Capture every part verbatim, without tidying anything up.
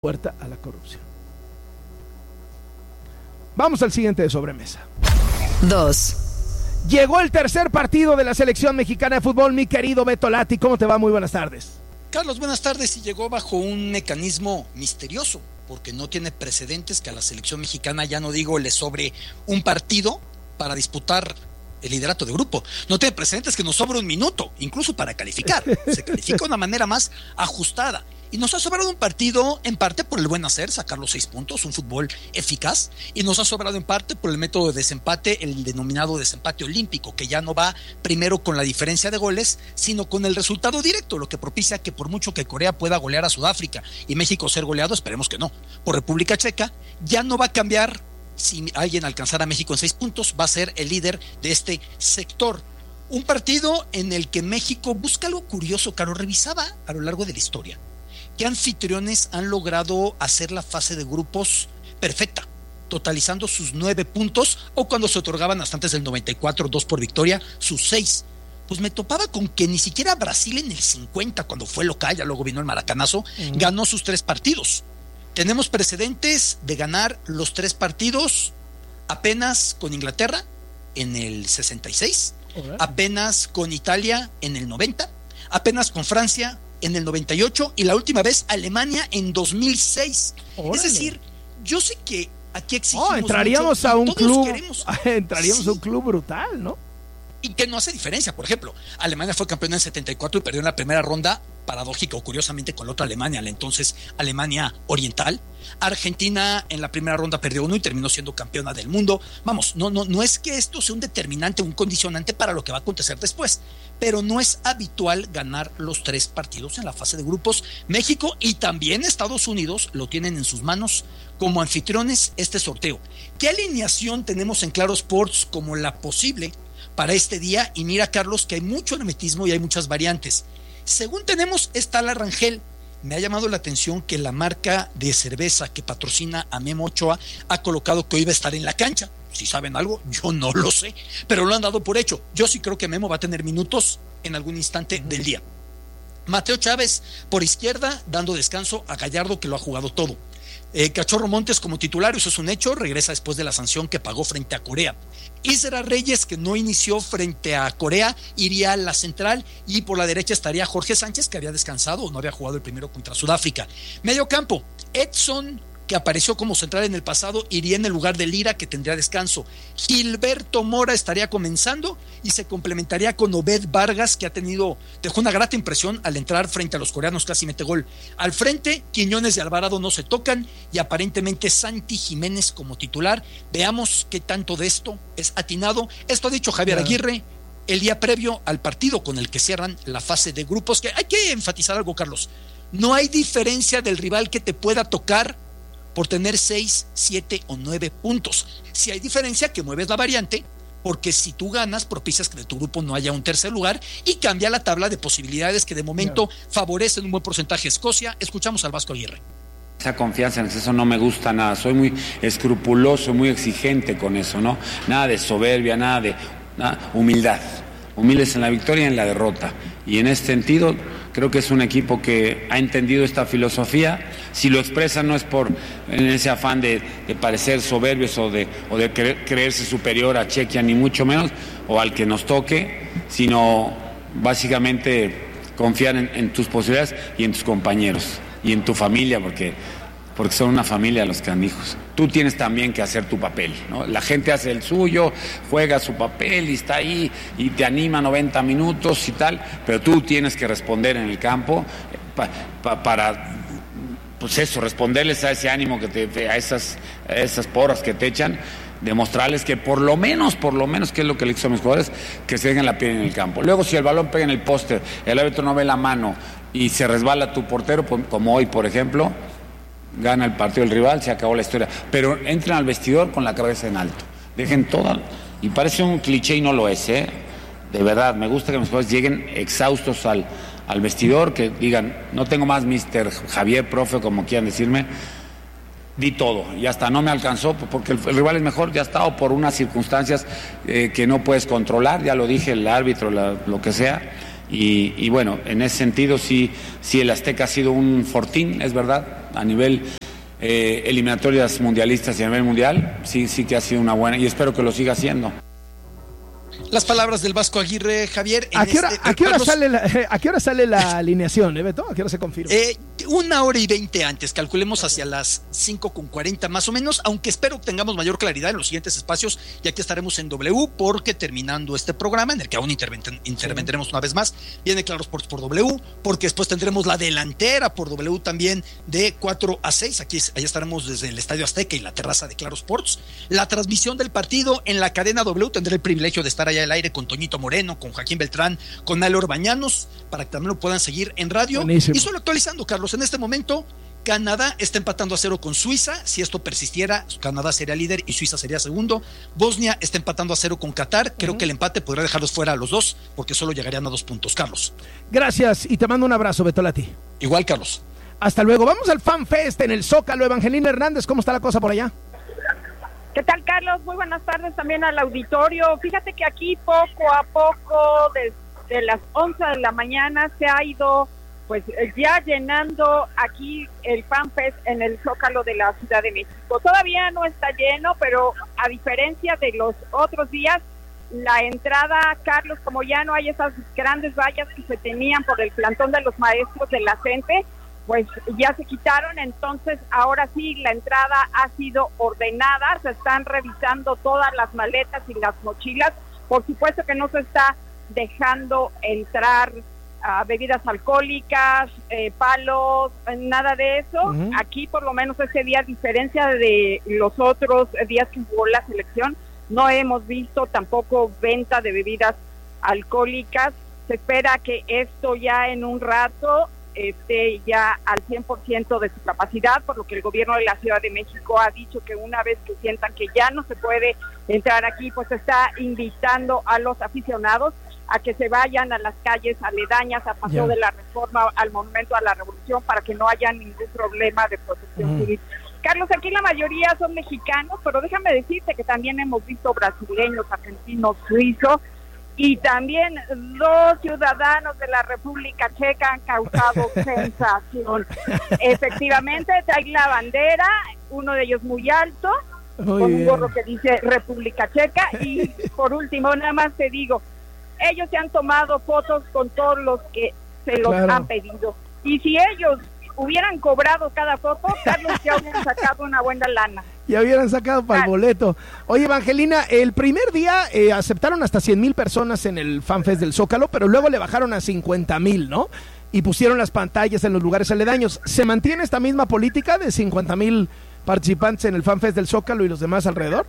puerta a la corrupción. Vamos al siguiente de sobremesa. Dos. Llegó el tercer partido de la selección mexicana de fútbol, mi querido Beto Lati. ¿Cómo te va? Muy buenas tardes. Carlos, buenas tardes. Y llegó bajo un mecanismo misterioso, porque no tiene precedentes que a la selección mexicana, ya no digo le sobre un partido para disputar el liderato de grupo. No tiene precedentes que nos sobre un minuto, incluso para calificar. Se califica de una manera más ajustada. Y nos ha sobrado un partido en parte por el buen hacer, sacar los seis puntos, un fútbol eficaz, y nos ha sobrado en parte por el método de desempate, el denominado desempate olímpico, que ya no va primero con la diferencia de goles, sino con el resultado directo, lo que propicia que por mucho que Corea pueda golear a Sudáfrica y México ser goleado, esperemos que no, por República Checa, ya no va a cambiar si alguien alcanzara a México en seis puntos, va a ser el líder de este sector. Un partido en el que México busca algo curioso, Caro, revisaba a lo largo de la historia ¿qué anfitriones han logrado hacer la fase de grupos perfecta, totalizando sus nueve puntos, o cuando se otorgaban hasta antes del noventa y cuatro, dos por victoria, sus seis? Pues me topaba con que ni siquiera Brasil en el cincuenta, cuando fue local, ya luego vino el maracanazo, uh-huh. ganó sus tres partidos. Tenemos precedentes de ganar los tres partidos apenas con Inglaterra en el sesenta y seis, uh-huh. apenas con Italia en el noventa, apenas con Francia en el noventa y ocho y la última vez Alemania en dos mil seis. Órale. Es decir, yo sé que aquí exigimos oh, entraríamos mucho, a un club queremos, entraríamos sí. a un club brutal, ¿no? Y que no hace diferencia. Por ejemplo, Alemania fue campeona en setenta y cuatro y perdió en la primera ronda, paradójica o curiosamente, con la otra Alemania, la entonces Alemania Oriental. Argentina en la primera ronda perdió uno y terminó siendo campeona del mundo. Vamos, no, no, no es que esto sea un determinante, un condicionante para lo que va a acontecer después, pero no es habitual ganar los tres partidos en la fase de grupos. México y también Estados Unidos lo tienen en sus manos como anfitriones este sorteo. ¿Qué alineación tenemos en Claro Sports como la posible para este día? Y mira, Carlos, que hay mucho hermetismo y hay muchas variantes. Según tenemos, está la Rangel. Me ha llamado la atención que la marca de cerveza que patrocina a Memo Ochoa ha colocado que hoy va a estar en la cancha. Si saben algo, yo no lo sé, pero lo han dado por hecho. Yo sí creo que Memo va a tener minutos en algún instante uh-huh. del día. Mateo Chávez por izquierda, dando descanso a Gallardo, que lo ha jugado todo. Eh, Cachorro Montes como titular, eso es un hecho, regresa después de la sanción que pagó frente a Corea. Isra Reyes, que no inició frente a Corea, iría a la central, y por la derecha estaría Jorge Sánchez, que había descansado o no había jugado el primero contra Sudáfrica. Medio campo, Edson, que apareció como central en el pasado, iría en el lugar de Lira, que tendría descanso. Gilberto Mora estaría comenzando y se complementaría con Obed Vargas, que ha tenido, dejó una grata impresión al entrar frente a los coreanos, casi mete gol. Al frente, Quiñones y Alvarado no se tocan, y aparentemente Santi Jiménez como titular. Veamos qué tanto de esto es atinado. Esto ha dicho Javier Aguirre el día previo al partido con el que cierran la fase de grupos, que hay que enfatizar algo, Carlos. No hay diferencia del rival que te pueda tocar por tener seis, siete o nueve puntos. Si hay diferencia, que mueves la variante, porque si tú ganas, propicias que de tu grupo no haya un tercer lugar y cambia la tabla de posibilidades que de momento claro. favorecen un buen porcentaje a Escocia. Escuchamos al Vasco Aguirre. Esa confianza en eso no me gusta nada, soy muy escrupuloso, muy exigente con eso, ¿no? Nada de soberbia, nada de nada, humildad. Humildes en la victoria y en la derrota. Y en este sentido, creo que es un equipo que ha entendido esta filosofía. Si lo expresa, no es por en ese afán de, de parecer soberbios o de, o de cre- creerse superior a Chequia, ni mucho menos, o al que nos toque, sino básicamente confiar en, en tus posibilidades y en tus compañeros y en tu familia, porque, porque son una familia los canijos. Tú tienes también que hacer tu papel, ¿no? La gente hace el suyo, juega su papel y está ahí y te anima noventa minutos y tal, pero tú tienes que responder en el campo pa, pa, para, pues eso, responderles a ese ánimo que te, a esas, a esas porras que te echan, demostrarles que por lo menos, por lo menos, que es lo que le hizo a mis jugadores, que se dejen la piel en el campo. Luego, si el balón pega en el póster, el árbitro no ve la mano y se resbala tu portero, como hoy, por ejemplo, gana el partido el rival, se acabó la historia. Pero entren al vestidor con la cabeza en alto. Dejen toda, y parece un cliché y no lo es, ¿eh? De verdad, me gusta que mis jugadores lleguen exhaustos al, al vestidor, que digan, no tengo más mister Javier, profe, como quieran decirme, di todo, y hasta no me alcanzó, porque el, el rival es mejor, ya está, o por unas circunstancias eh, que no puedes controlar, ya lo dije, el árbitro, la, lo que sea, Y, y bueno, en ese sentido sí, sí el Azteca ha sido un fortín, es verdad, a nivel eh, eliminatorias mundialistas y a nivel mundial, sí, sí que ha sido una buena, y espero que lo siga haciendo. Las palabras del Vasco Aguirre, Javier. ¿A qué hora, este, a qué hora Carlos, sale la, ¿a qué hora sale la alineación, eh, Beto? ¿A qué hora se confirma? Eh, una hora y veinte antes, calculemos hacia las cinco con cuarenta más o menos, aunque espero tengamos mayor claridad en los siguientes espacios, ya que estaremos en W, porque terminando este programa, en el que aún interven- intervendremos una vez más, viene Claro Sports por W, porque después tendremos la delantera por W también de cuatro a seis, aquí ahí estaremos desde el Estadio Azteca y la terraza de Claro Sports, la transmisión del partido en la cadena W, tendré el privilegio de estar allá al aire con Toñito Moreno, con Joaquín Beltrán, con Nálor Bañanos, para que también lo puedan seguir en radio. Buenísimo. Y solo actualizando, Carlos, en este momento Canadá está empatando a cero con Suiza. Si esto persistiera, Canadá sería líder y Suiza sería segundo. Bosnia está empatando a cero con Qatar. Creo uh-huh. que el empate podría dejarlos fuera a los dos, porque solo llegarían a dos puntos, Carlos. Gracias y te mando un abrazo, Betolati. Igual, Carlos. Hasta luego. Vamos al Fan Fest en el Zócalo. Evangelina Hernández, ¿cómo está la cosa por allá? ¿Qué tal, Carlos? Muy buenas tardes también al auditorio. Fíjate que aquí poco a poco, desde las once de la mañana, se ha ido pues ya llenando aquí el Fan Fest en el Zócalo de la Ciudad de México. Todavía no está lleno, pero a diferencia de los otros días, la entrada, Carlos, como ya no hay esas grandes vallas que se tenían por el plantón de los maestros de la CENTE, pues ya se quitaron. Entonces ahora sí la entrada ha sido ordenada, se están revisando todas las maletas y las mochilas. Por supuesto que no se está dejando entrar uh, bebidas alcohólicas, eh, palos, nada de eso. Uh-huh. Aquí por lo menos ese día, a diferencia de los otros días que jugó la selección, no hemos visto tampoco venta de bebidas alcohólicas. Se espera que esto ya en un rato esté ya al cien por ciento de su capacidad, por lo que el gobierno de la Ciudad de México ha dicho que una vez que sientan que ya no se puede entrar aquí, pues está invitando a los aficionados a que se vayan a las calles aledañas, a Paseo yeah. de la Reforma, al Monumento a la Revolución, para que no haya ningún problema de protección mm. civil. Carlos, aquí la mayoría son mexicanos, pero déjame decirte que también hemos visto brasileños, argentinos, suizos, y también dos ciudadanos de la República Checa han causado sensación. Efectivamente, trae la bandera, uno de ellos muy alto, muy con bien. Un gorro que dice República Checa, y por último, nada más te digo, ellos se han tomado fotos con todos los que se los claro. han pedido, y si ellos hubieran cobrado cada foto, Carlos, ya hubieran sacado una buena lana. Ya hubieran sacado para el boleto. Oye, Evangelina, el primer día eh, aceptaron hasta cien mil personas en el Fan Fest del Zócalo, pero luego le bajaron a cincuenta mil, ¿no? Y pusieron las pantallas en los lugares aledaños. ¿Se mantiene esta misma política de cincuenta mil participantes en el Fan Fest del Zócalo y los demás alrededor?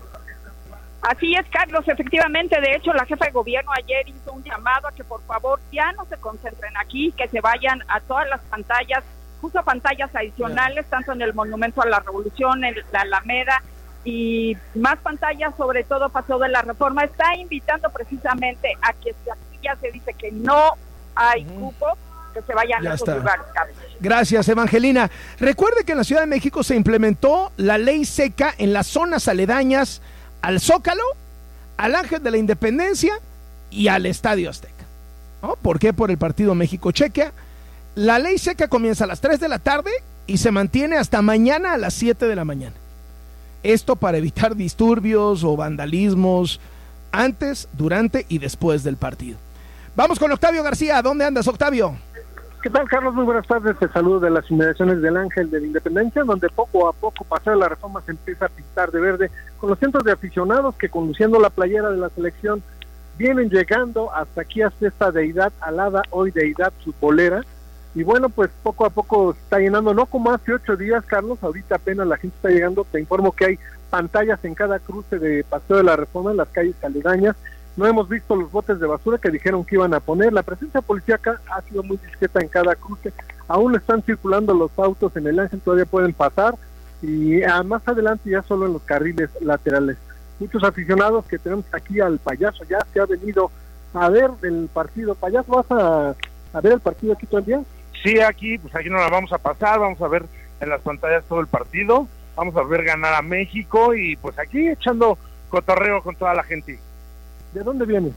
Así es, Carlos, efectivamente. De hecho, la jefa de gobierno ayer hizo un llamado a que por favor ya no se concentren aquí, que se vayan a todas las pantallas, puso pantallas adicionales, tanto en el Monumento a la Revolución, en la Alameda, y más pantallas, sobre todo Paseo de la Reforma. Está invitando precisamente a que si aquí ya se dice que no hay cupo, que se vayan ya a esos está. lugares. Gracias, Evangelina. Recuerde que en la Ciudad de México se implementó la ley seca en las zonas aledañas al Zócalo, al Ángel de la Independencia y al Estadio Azteca, ¿no? ¿Por qué? Por el partido México-Chequia. La ley seca comienza a las tres de la tarde y se mantiene hasta mañana a las siete de la mañana. Esto para evitar disturbios o vandalismos antes, durante y después del partido. Vamos con Octavio García. ¿Dónde andas, Octavio? ¿Qué tal, Carlos? Muy buenas tardes. Te saludo de las inmediaciones del Ángel de la Independencia, donde poco a poco Paseo de la Reforma se empieza a pintar de verde, con los cientos de aficionados que, conduciendo la playera de la selección, vienen llegando hasta aquí, hasta esta deidad alada, hoy deidad futbolera. Y bueno, pues poco a poco está llenando, no como hace ocho días, Carlos, ahorita apenas la gente está llegando. Te informo que hay pantallas en cada cruce de Paseo de la Reforma, en las calles aledañas. No hemos visto los botes de basura que dijeron que iban a poner. La presencia policíaca ha sido muy discreta en cada cruce. Aún están circulando los autos en el Ángel, todavía pueden pasar. Y ah, más adelante ya solo en los carriles laterales. Muchos aficionados que tenemos aquí al Payaso, ya se ha venido a ver el partido. Payaso, ¿vas a, a ver el partido aquí todo el día? Sí, aquí, pues aquí nos la vamos a pasar, vamos a ver en las pantallas todo el partido, vamos a ver ganar a México y pues aquí echando cotorreo con toda la gente. ¿De dónde vienes?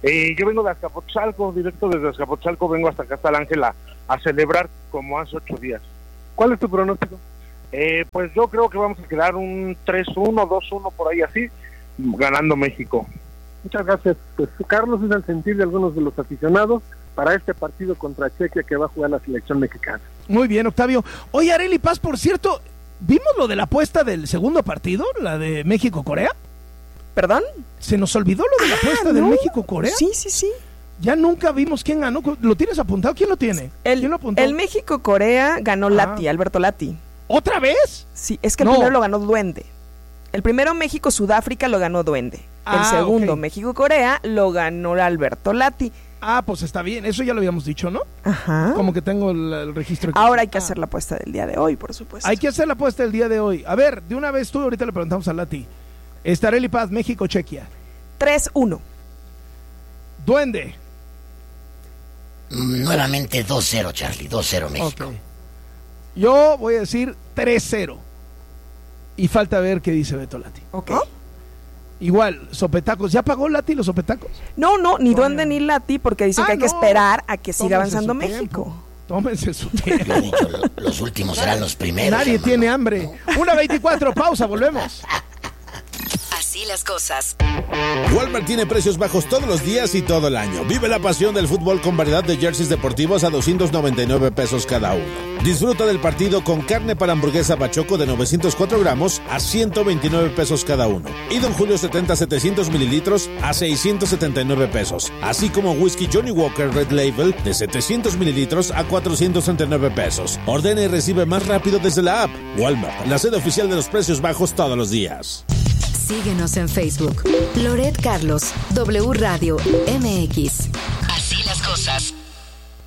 Eh, yo vengo de Azcapotzalco, directo desde Azcapotzalco, vengo hasta acá, hasta el Ángel, a, a celebrar como hace ocho días. ¿Cuál es tu pronóstico? Eh, pues yo creo que vamos a quedar un tres uno, dos uno, por ahí así, ganando México. Muchas gracias. Pues Carlos es el sentir de algunos de los aficionados para este partido contra Chequia que va a jugar la selección mexicana. Muy bien, Octavio. Oye, Arely Paz, por cierto, ¿vimos lo de la apuesta del segundo partido, la de México-Corea? ¿Perdón? ¿Se nos olvidó lo de la Ah, apuesta ¿no? del México-Corea? Sí, sí, sí. Ya nunca vimos quién ganó. ¿Lo tienes apuntado? ¿Quién lo tiene? El, ¿Quién lo apuntó? el México-Corea ganó Ah. Lati, Alberto Lati. ¿Otra vez? Sí, es que el No. primero lo ganó Duende. El primero México-Sudáfrica lo ganó Duende. Ah, el segundo ok. México-Corea lo ganó Alberto Lati. Ah, pues está bien. Eso ya lo habíamos dicho, ¿no? Ajá. Como que tengo el, el registro aquí. Ahora hay que Ah. hacer la apuesta del día de hoy, por supuesto. Hay que hacer la apuesta el día de hoy. A ver, de una vez tú, ahorita le preguntamos a Lati. Este, Arely Paz, México-Chequia. tres uno. Duende. Nuevamente dos cero, Charlie, dos cero México. Ok. Yo voy a decir tres cero. Y falta ver qué dice Beto Lati. Ok. Igual, sopetacos. ¿Ya pagó Lati los sopetacos? No, no, ni Coño. Duende ni Lati, porque dicen Ah, que hay que no. esperar a que siga Tómense avanzando su México. tiempo. Tómense su Yo tiempo. he dicho, lo- los últimos serán los primeros. Nadie hermano. tiene hambre. Una veinticuatro, pausa, volvemos. Así las cosas. Walmart tiene precios bajos todos los días y todo el año. Vive la pasión del fútbol con variedad de jerseys deportivos a doscientos noventa y nueve pesos cada uno. Disfruta del partido con carne para hamburguesa Bachoco de novecientos cuatro gramos a ciento veintinueve pesos cada uno. Y Don Julio setenta setecientos mililitros a seiscientos setenta y nueve pesos. Así como whisky Johnny Walker Red Label de setecientos mililitros a cuatrocientos treinta y nueve pesos. Ordena y recibe más rápido desde la app. Walmart, la sede oficial de los precios bajos todos los días. Síguenos en Facebook. Loret Carlos, W Radio M X. Así las cosas.